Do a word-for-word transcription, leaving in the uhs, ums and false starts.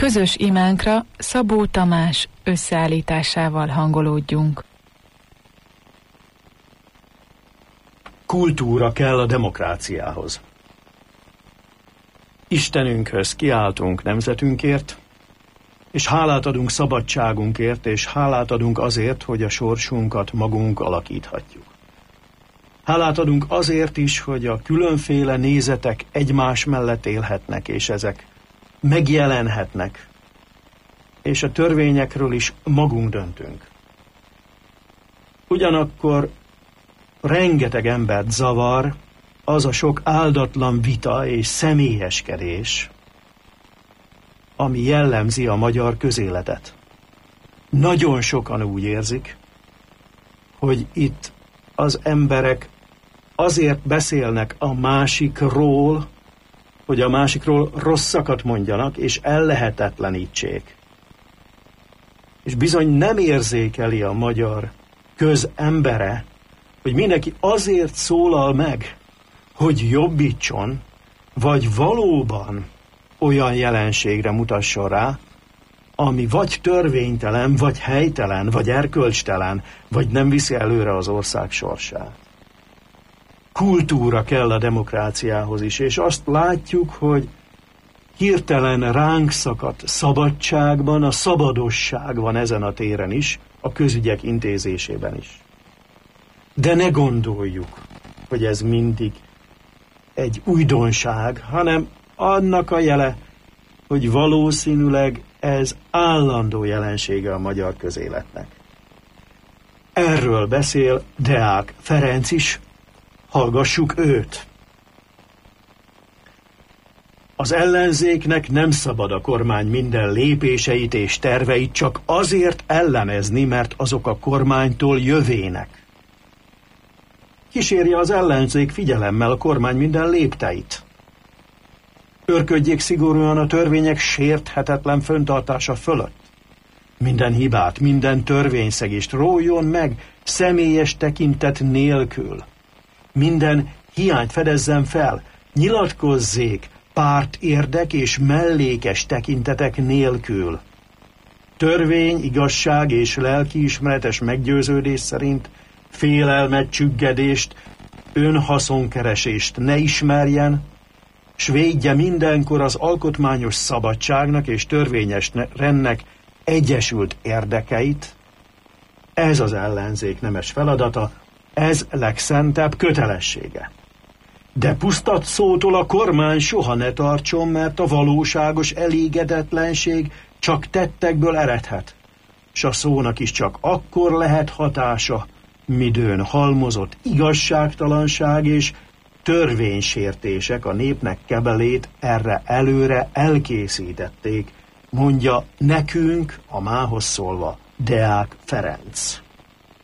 közös imánkra Szabó Tamás összeállításával hangolódjunk. Kultúra kell a demokráciához. Istenünkhöz kiáltunk nemzetünkért, és hálát adunk szabadságunkért, és hálát adunk azért, hogy a sorsunkat magunk alakíthatjuk. Hálát adunk azért is, hogy a különféle nézetek egymás mellett élhetnek, és ezek megjelenhetnek, és a törvényekről is magunk döntünk. Ugyanakkor rengeteg embert zavar az a sok áldatlan vita és személyeskedés, ami jellemzi a magyar közéletet. Nagyon sokan úgy érzik, hogy itt az emberek azért beszélnek a másikról, hogy a másikról rosszakat mondjanak, és ellehetetlenítsék. És bizony nem érzékeli a magyar közembere, hogy mindenki azért szólal meg, hogy jobbítson, vagy valóban olyan jelenségre mutasson rá, ami vagy törvénytelen, vagy helytelen, vagy erkölcstelen, vagy nem viszi előre az ország sorsát. Kultúra kell a demokráciához is, és azt látjuk, hogy hirtelen ránk szakadt szabadságban, a szabadosság van ezen a téren is, a közügyek intézésében is. De ne gondoljuk, hogy ez mindig egy újdonság, hanem annak a jele, hogy valószínűleg ez állandó jelensége a magyar közéletnek. Erről beszél Deák Ferenc is, hallgassuk őt. Az ellenzéknek nem szabad a kormány minden lépéseit és terveit csak azért ellenezni, mert azok a kormánytól jövének. Kísérje az ellenzék figyelemmel a kormány minden lépteit. Őrködjék szigorúan a törvények sérthetetlen föntartása fölött. Minden hibát, minden törvényszegést rójon meg személyes tekintet nélkül. Minden hiányt fedezzen fel, nyilatkozzék párt érdek és mellékes tekintetek nélkül. Törvény, igazság és lelkiismeretes meggyőződés szerint félelmet, csüggedést, önhaszonkeresést ne ismerjen, s védje mindenkor az alkotmányos szabadságnak és törvényes rendnek egyesült érdekeit. Ez az ellenzék nemes feladata, ez legszentebb kötelessége. De pusztat szótól a kormány soha ne tartson, mert a valóságos elégedetlenség csak tettekből eredhet, s a szónak is csak akkor lehet hatása, midőn halmozott igazságtalanság és törvénysértések a népnek kebelét erre előre elkészítették, mondja nekünk a mához szólva Deák Ferenc.